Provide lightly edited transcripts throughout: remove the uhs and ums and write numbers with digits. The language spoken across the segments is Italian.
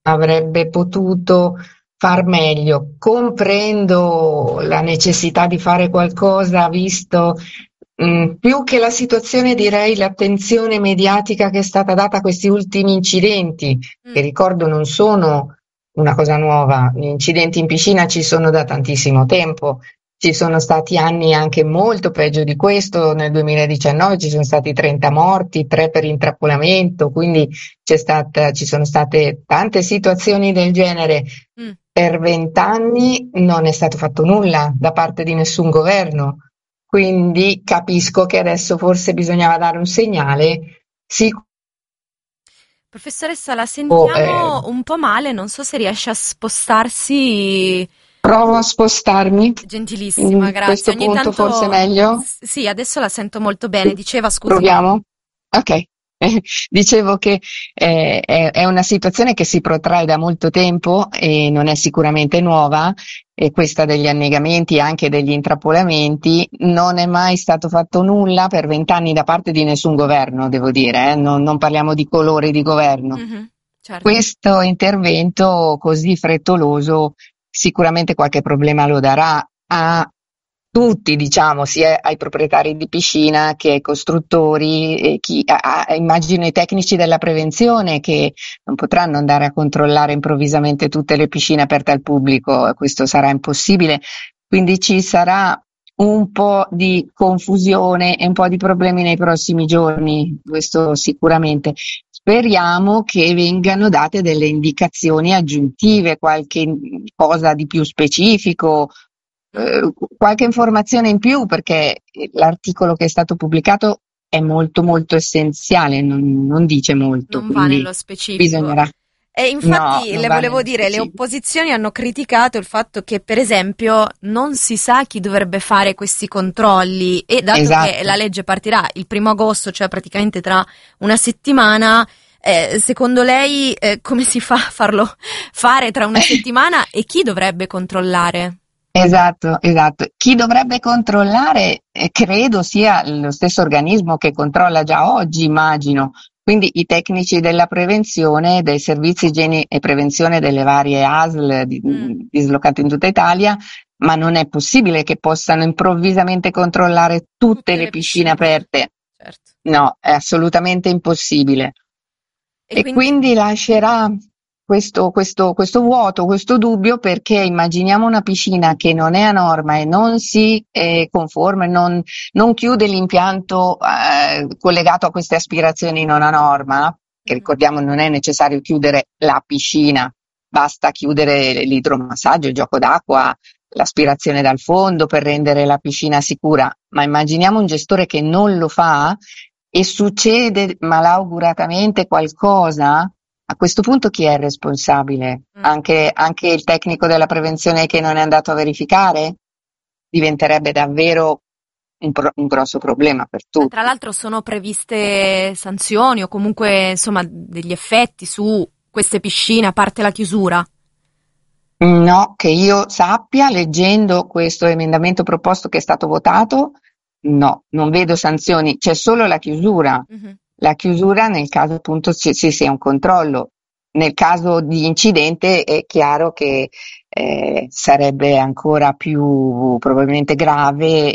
avrebbe potuto far meglio. Comprendo la necessità di fare qualcosa, visto più che la situazione, direi l'attenzione mediatica che è stata data a questi ultimi incidenti, che Mm. ricordo non sono una cosa nuova. Gli incidenti in piscina ci sono da tantissimo tempo. Ci sono stati anni anche molto peggio di questo. Nel 2019 ci sono stati 30 morti, 3 per intrappolamento, quindi ci sono state tante situazioni del genere. Mm. Per 20 anni non è stato fatto nulla da parte di nessun governo, quindi capisco che adesso forse bisognava dare un segnale. Sicuro, Professoressa, la sentiamo un po' male, non so se riesce a spostarsi. provo a spostarmi. Gentilissima, In grazie. questo Ogni punto forse è tanto. meglio. Sì, adesso la sento molto bene. Diceva, scusi. Proviamo? Ok. Dicevo che è una situazione che si protrae da molto tempo e non è sicuramente nuova, e questa degli annegamenti e anche degli intrappolamenti. Non è mai stato fatto nulla per 20 anni da parte di nessun governo, devo dire, non parliamo di colore di governo. Mhm, certo. Questo intervento così frettoloso sicuramente qualche problema lo darà a tutti, diciamo, sia ai proprietari di piscina che ai costruttori, e immagino i tecnici della prevenzione, che non potranno andare a controllare improvvisamente tutte le piscine aperte al pubblico, questo sarà impossibile, quindi ci sarà un po' di confusione e un po' di problemi nei prossimi giorni, questo sicuramente. Speriamo che vengano date delle indicazioni aggiuntive, qualche cosa di più specifico, Mm. qualche informazione in più, perché l'articolo che è stato pubblicato è molto molto essenziale, non dice molto, Non va quindi nello specifico. bisognerà. E No, infatti non le va volevo nello dire, le specifico. opposizioni hanno criticato il fatto che, per esempio, non si sa chi dovrebbe fare questi controlli e dato che la Esatto. legge partirà il 1° agosto, cioè praticamente tra una settimana, secondo lei come si fa a farlo fare tra una settimana e chi dovrebbe controllare? Esatto, esatto. Chi dovrebbe controllare, credo sia lo stesso organismo che controlla già oggi, immagino. Quindi i tecnici della prevenzione, dei servizi igiene e prevenzione delle varie ASL Mm, dislocate in tutta Italia, ma non è possibile che possano improvvisamente controllare tutte tutte le le piscine piscine, aperte. certo. No, è assolutamente impossibile. E E quindi. quindi lascerà questo vuoto, questo dubbio, perché immaginiamo una piscina che non è a norma e non si conforma, non chiude l'impianto collegato a queste aspirazioni non a norma, che Mhm. ricordiamo non è necessario chiudere la piscina, basta chiudere l'idromassaggio, il gioco d'acqua, l'aspirazione dal fondo per rendere la piscina sicura, ma immaginiamo un gestore che non lo fa e succede malauguratamente qualcosa. A questo punto chi è il responsabile? Mm. Anche il tecnico della prevenzione che non è andato a verificare? Diventerebbe davvero un grosso problema per Tra tutti. l'altro sono previste sanzioni o comunque insomma degli effetti su queste piscine, a parte la chiusura. No, che io sappia, leggendo questo emendamento proposto che è stato votato, no, non vedo sanzioni, c'è solo la chiusura. Mhm. La chiusura nel caso appunto ci sia un controllo. Nel caso di incidente è chiaro che sarebbe ancora più probabilmente grave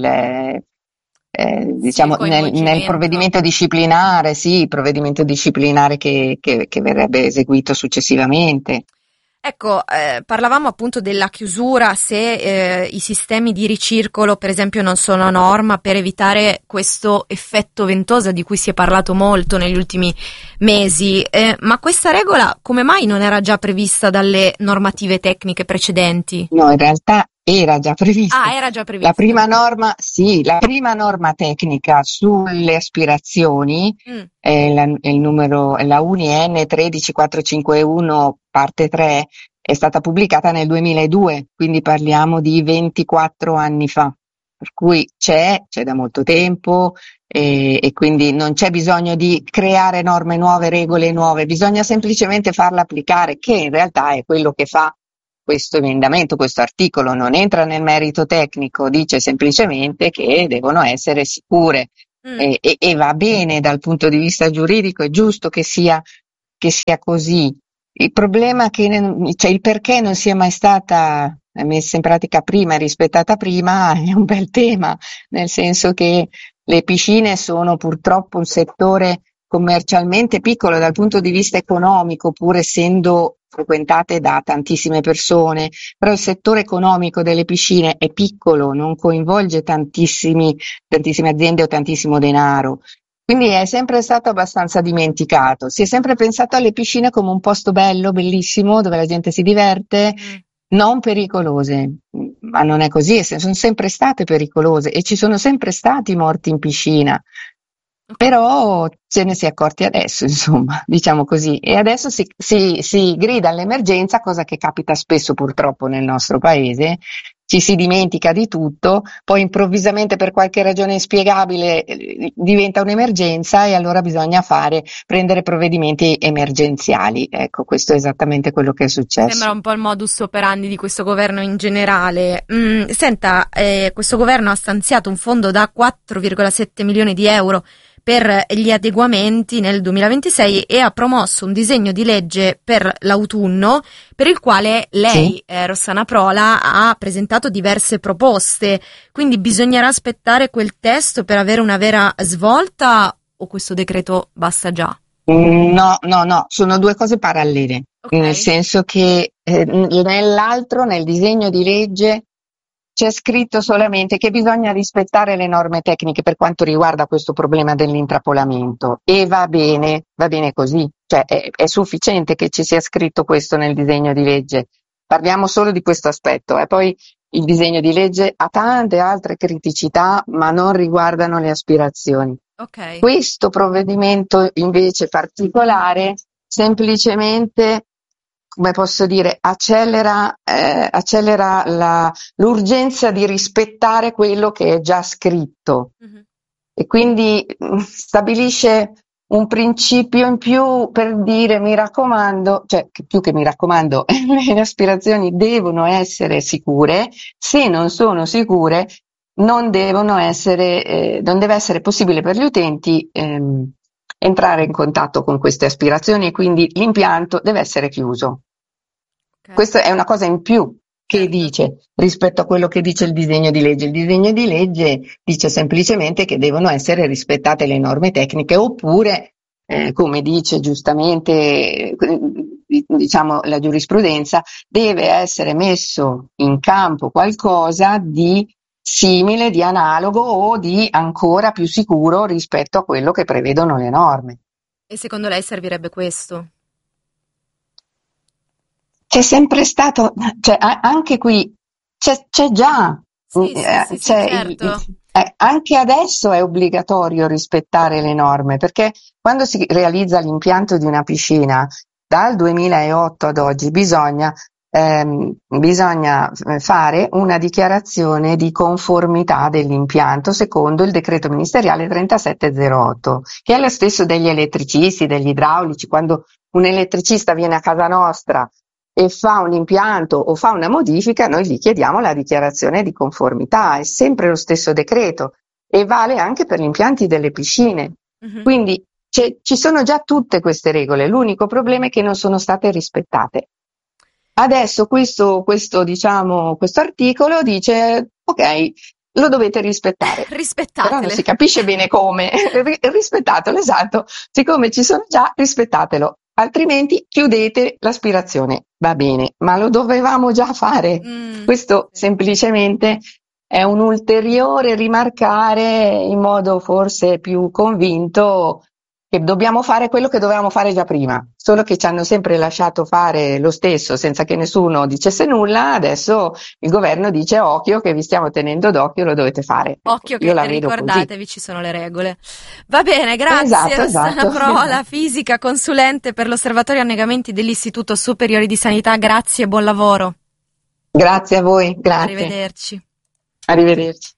Sì, il diciamo nel coinvolgimento. provvedimento disciplinare, sì, il provvedimento disciplinare che verrebbe eseguito successivamente. Ecco, parlavamo appunto della chiusura, se i sistemi di ricircolo, per esempio, non sono a norma per evitare questo effetto ventosa di cui si è parlato molto negli ultimi mesi. Ma questa regola come mai non era già prevista dalle normative tecniche precedenti? No, in realtà era già prevista. Ah, era già La prevista. prima norma, sì, la prima norma tecnica sulle aspirazioni, Mm, è il numero, è la UNI-N 13451 parte 3, è stata pubblicata nel 2002, quindi parliamo di 24 anni fa. Per cui c'è da molto tempo, e quindi non c'è bisogno di creare norme nuove, regole nuove, bisogna semplicemente farla applicare, che in realtà è quello che fa questo emendamento, questo articolo. Non entra nel merito tecnico, dice semplicemente che devono essere sicure, mm. e va bene dal punto di vista giuridico, è giusto che sia così. il problema cioè il perché non sia mai stata messa in pratica prima e rispettata prima è un bel tema, nel senso che le piscine sono purtroppo un settore commercialmente piccolo dal punto di vista economico, pur essendo frequentate da tantissime persone, però il settore economico delle piscine è piccolo, non coinvolge tantissime aziende o tantissimo denaro. Quindi è sempre stato abbastanza dimenticato. Si è sempre pensato alle piscine come un posto bello, bellissimo, dove la gente si diverte, non pericolose. Ma non è così, sono sempre state pericolose e ci sono sempre stati morti in piscina. Però ce ne si è accorti adesso, insomma, diciamo così. E adesso si grida all'emergenza, cosa che capita spesso purtroppo nel nostro paese. Ci si dimentica di tutto, poi improvvisamente per qualche ragione inspiegabile diventa un'emergenza e allora bisogna prendere provvedimenti emergenziali. Ecco, questo è esattamente quello che è successo. Sembra un po' il modus operandi di questo governo in generale. Senta, questo governo ha stanziato un fondo da 4,7 milioni di euro per gli adeguamenti nel 2026 e ha promosso un disegno di legge per l'autunno per il quale lei, Rossana Prola, ha presentato diverse proposte. Quindi bisognerà aspettare quel testo per avere una vera svolta o questo decreto basta già? No, sono due cose parallele, nel senso che nel disegno di legge c'è scritto solamente che bisogna rispettare le norme tecniche per quanto riguarda questo problema dell'intrappolamento e va bene così, cioè è sufficiente che ci sia scritto questo nel disegno di legge. Parliamo solo di questo aspetto e poi il disegno di legge ha tante altre criticità ma non riguardano le aspirazioni. Questo provvedimento invece particolare semplicemente, come posso dire, accelera l'urgenza di rispettare quello che è già scritto e quindi stabilisce un principio in più per dire mi raccomando, cioè più che mi raccomando, le aspirazioni devono essere sicure, se non sono sicure non deve essere possibile per gli utenti entrare in contatto con queste aspirazioni e quindi l'impianto deve essere chiuso. Questa è una cosa in più che dice rispetto a quello che dice il disegno di legge. Il disegno di legge dice semplicemente che devono essere rispettate le norme tecniche oppure, come dice giustamente diciamo la giurisprudenza, deve essere messo in campo qualcosa di simile, di analogo o di ancora più sicuro rispetto a quello che prevedono le norme. E secondo lei servirebbe questo? C'è sempre stato, cioè anche qui c'è già, certo. Anche adesso è obbligatorio rispettare le norme, perché quando si realizza l'impianto di una piscina, dal 2008 ad oggi bisogna fare una dichiarazione di conformità dell'impianto secondo il decreto ministeriale 3708, che è lo stesso degli elettricisti, degli idraulici. Quando un elettricista viene a casa nostra e fa un impianto o fa una modifica, noi gli chiediamo la dichiarazione di conformità, è sempre lo stesso decreto e vale anche per gli impianti delle piscine. Quindi ci sono già tutte queste regole, l'unico problema è che non sono state rispettate. Adesso questo articolo dice ok, lo dovete rispettare. Rispettatele. Però non si capisce bene come. Rispettatelo, esatto. Siccome ci sono già, rispettatelo. Altrimenti chiudete l'aspirazione. Va bene, ma lo dovevamo già fare. Questo semplicemente è un ulteriore rimarcare in modo forse più convinto che dobbiamo fare quello che dovevamo fare già prima, solo che ci hanno sempre lasciato fare lo stesso senza che nessuno dicesse nulla. Adesso il governo dice occhio che vi stiamo tenendo d'occhio, lo dovete fare. Occhio che ricordatevi, così. Ci sono le regole. Va bene, grazie Rossana Prola, fisica, consulente per l'Osservatorio Annegamenti dell'Istituto Superiore di Sanità, grazie e buon lavoro. Grazie a voi, grazie. Arrivederci. Arrivederci.